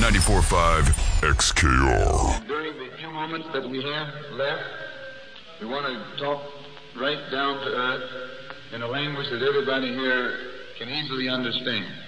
94.5 XKR. And during the few moments that we have left, we want to talk right down to earth in a language that everybody here can easily understand.